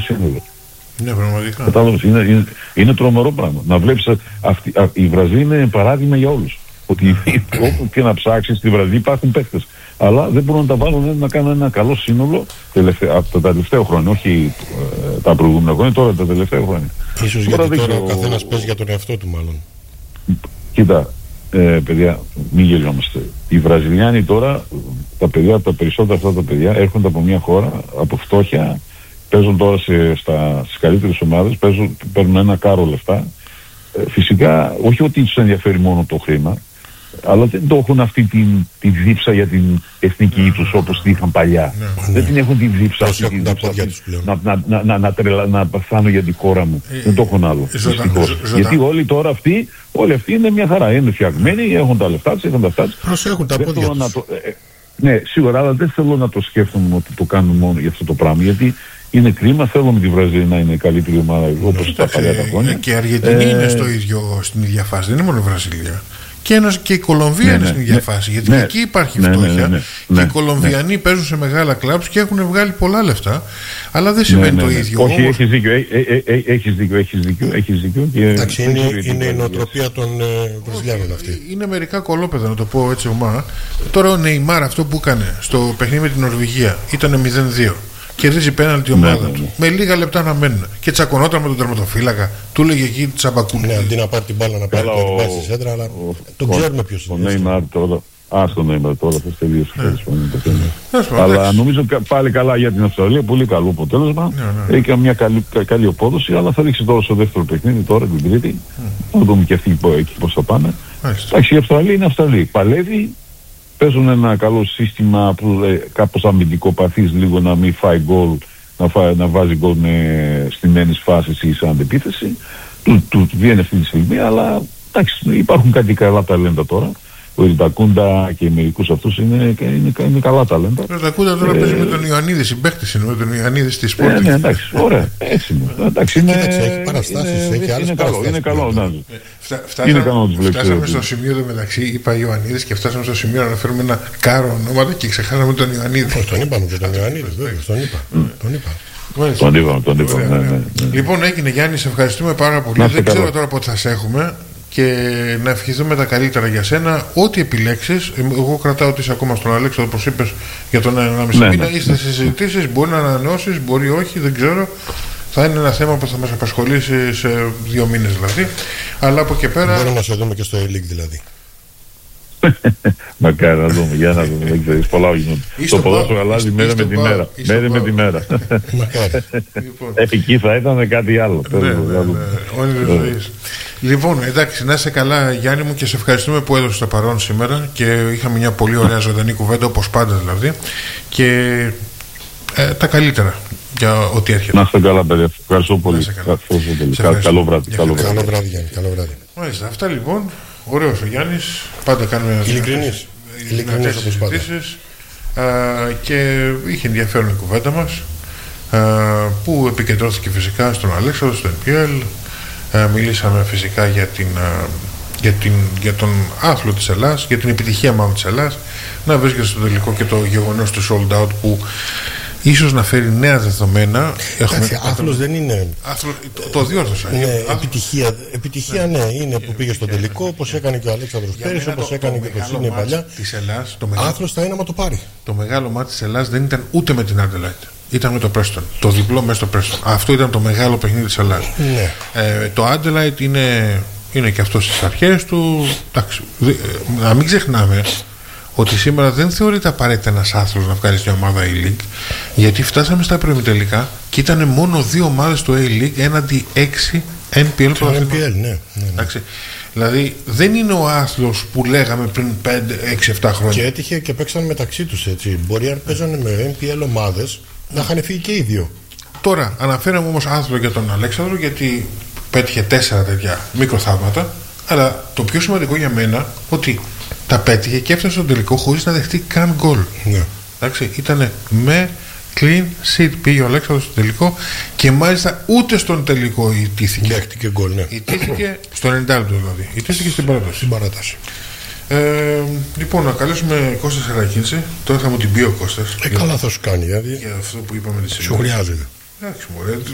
σύνολο. Ναι, πραγματικά. Κατάλαβες, είναι τρομερό πράγμα. Να βλέπεις, η Βραζιλία είναι παράδειγμα για όλους. Ότι όπου και να ψάξεις στη Βραζιλία υπάρχουν παίκτες. Αλλά δεν μπορούν να τα βάλουν να κάνουν ένα καλό σύνολο από τα τελευταία χρόνια. Όχι τα προηγούμενα χρόνια, τώρα τα τελευταία χρόνια. Ίσως γιατί τώρα ο καθένας παίζει για τον εαυτό του, μάλλον. Κοίτα, παιδιά, μην γελιόμαστε. Οι Βραζιλιάνοι τώρα, τα περισσότερα αυτά τα παιδιά έρχονται από μια χώρα, από φτώχεια, παίζουν τώρα στις καλύτερες ομάδες, παίρνουν ένα κάρο λεφτά. Φυσικά, όχι ότι τους ενδιαφέρει μόνο το χρήμα, αλλά δεν το έχουν αυτή τη δίψα για την εθνική τους όπως την είχαν παλιά. Δεν την έχουν τη δίψα να παθάνω για τη χώρα μου. Δεν το έχουν άλλο. Γιατί όλοι αυτοί είναι μια χαρά. Είναι φτιαγμένοι, έχουν τα λεφτά τους, έχουν τα αυτά τους. Προσέχουν τα πόδια τους. Ναι, σίγουρα, αλλά δεν θέλω να το σκέφτομαι ότι το κάνουν μόνο για αυτό το πράγμα. Γιατί είναι κρίμα, θέλω με τη Βραζιλία να είναι η καλύτερη ομάδα όπως τα παλιά τα χρόνια. Και η Αργεντινή είναι στην ίδια φάση, δεν είναι μόνο η Βραζιλία. Και η Κολομβία είναι στην ίδια φάση. Γιατί εκεί υπάρχει φτώχεια. Και οι Κολομβιανοί παίζουν σε μεγάλα κλαμπς και έχουν βγάλει πολλά λεφτά. Αλλά δεν σημαίνει το ίδιο. Όχι, έχεις δίκιο. Εντάξει, είναι η νοοτροπία των Βραζιλιάνων αυτή. Είναι μερικά κολόπεδα, να το πω έτσι ομά. Τώρα ο Νεϊμάρ αυτό που έκανε στο παιχνίδι με την Νορβηγία ήταν 0-2. Κερδίζει πέναλτι η ομάδα του. Με λίγα λεπτά να μένουν. Και τσακωνόταν με τον τερματοφύλακα. Του έλεγε εκεί τσαμπακούνι. Ναι, αντί να πάρει την μπάλα να πάρει στη σέντρα, αλλά τον ξέρουμε ποιος είναι. Ο Νέιμαρ τώρα. Στον Νέιμαρ τώρα θα τελείωσε. Αλλά νομίζω πάλι καλά για την Αυστραλία. Πολύ καλό αποτέλεσμα. Έχει μια καλή απόδοση. Αλλά θα δείξει τώρα στο δεύτερο παιχνίδι, τώρα την Τρίτη. Να δούμε και αυτοί εκεί πώς θα πάνε. Εντάξει, η Αυστραλία είναι Αυστραλία. Παλεύει. Παίζουν ένα καλό σύστημα που κάπως αμυντικοπαθής, λίγο να μην φάει γκολ, να βάζει γκολ στην έννης φάση ή σαν αντεπίθεση. Του βγαίνει αυτή τη στιγμή, αλλά εντάξει, υπάρχουν κάτι καλά ταλέντα τώρα. Ο Ιτακούντα και μερικούς αυτούς είναι καλά ταλέντα. Ο Ιτακούντα τώρα παίζει με τον Ιωαννίδη, συμπαίκτης είναι με τον Ιωαννίδη στη Sporting. Ναι, εντάξει, ωραία, έτσι είναι. Εντάξει, έχει παραστάσεις, έχει άλλες παραστάσεις. Είναι καλό να τους βλέπεις. Φτάσαμε στο σημείο εδώ μεταξύ, είπα Ιωαννίδης, και φτάσαμε στο σημείο να αναφέρουμε ένα κάρο ονόματα και ξεχάσαμε τον Ιωαννίδη. Τον είπαμε και τον Ιωαννίδη, τον είπα. Τον είπαμε. Λοιπόν, έγινε Γιάννη, σε ευχαριστούμε πάρα πολύ. Δεν ξέρω τώρα πότε θα σε έχουμε. Και να ευχηθούμε τα καλύτερα για σένα. Ό,τι επιλέξεις. Εγώ κρατάω ότι είσαι ακόμα στον Αλέξανδρο, όπως είπες, για τον 1,5 μήνα. Είστε σε συζητήσεις. Μπορεί να ανανεώσεις, μπορεί όχι, δεν ξέρω. Θα είναι ένα θέμα που θα μας απασχολήσει σε 2 μήνες δηλαδή. Αλλά από εκεί πέρα. Μπορούμε να σε δούμε και στο E-League δηλαδή. Μακάρι να δούμε, για να δούμε, δεν ξέρεις, πολλά γίνονται. Το ποδόσφαιρο αλλάζει μέρα με τη μέρα. Μέρα με τη μέρα. Εκεί θα ήταν κάτι άλλο. Λοιπόν, εντάξει, να είσαι καλά Γιάννη μου, και σε ευχαριστούμε που έδωσες το παρόν σήμερα και είχαμε μια πολύ ωραία ζωντανή κουβέντα, όπως πάντα δηλαδή, και τα καλύτερα για ό,τι έρχεται. Να είστε καλά παιδιά, ευχαριστώ πολύ. Καλό βράδυ. Καλό βράδυ Γιάννη, καλό βράδυ. Μάλιστα, αυτά λοιπόν. Ωραίος ο Γιάννης, πάντα κάνουμε ειλικρινής όπως πάντα. Και είχε ενδιαφέρον η κουβέντα μας, που επικεντρώθηκε φυσικά στον Αλέξανδρο, στο NPL. Μιλήσαμε φυσικά για τον άθλο της Ελλάδας, για την επιτυχία μάλλον της Ελλάδας, να βρίσκεται στο τελικό και το γεγονός του sold out που ίσως να φέρει νέα δεδομένα. Άθλος δεν είναι. Το διόρθωσα. Επιτυχία ναι, είναι που πήγε στο τελικό, όπως έκανε και ο Αλέξανδρος πέρυσι, όπως έκανε και το Σίδνεϊ παλιά. Άθλος θα είναι άμα το πάρει. Το μεγάλο μάτι της Ελλάδας δεν ήταν ούτε με την Adelaide. Ήταν με το Preston. Το διπλό μέσα στο Preston. Αυτό ήταν το μεγάλο παιχνίδι της Ελλάδας. Ναι. Το Adelaide είναι και αυτό στις αρχές του. Εντάξει, να μην ξεχνάμε ότι σήμερα δεν θεωρείται απαραίτητα ένας άθλος να βγάλει μια ομάδα A-League, γιατί φτάσαμε στα προημιτελικά και ήταν μόνο 2 ομάδες στο A-League έναντι 6 NPL πρωταθλητών. Ναι. Δηλαδή δεν είναι ο άθλος που λέγαμε πριν 5-6-7 χρόνια. Και έτυχε και παίξαν μεταξύ τους έτσι. Μπορεί αν παίζανε με NPL ομάδες να είχαν φύγει και οι δύο. Τώρα αναφέραμε όμως άθλο για τον Αλέξανδρο, γιατί πέτυχε 4 τέτοια μικροθαύματα. Αλλά το πιο σημαντικό για μένα ότι τα πέτυχε και έφτασε στο τελικό χωρίς να δεχτεί καν γκολ. Ναι. Εντάξει, ήτανε με clean sheet πήγε ο Αλέξανδρος στο τελικό, και μάλιστα ούτε στον τελικό ιτήθηκε. Δέχτηκε γκολ, ναι. Ιτήθηκε στο 90 λεπτό δηλαδή. Ιτήθηκε στην παράταση. Λοιπόν, να καλέσουμε Κώστα Σερακίνηση. Τώρα θα μου την πει ο Κώστας. Καλά θα σου κάνει, δηλαδή. Για αυτό που είπαμε τη σου χρειάζεται. Εντάξει, μωρέ.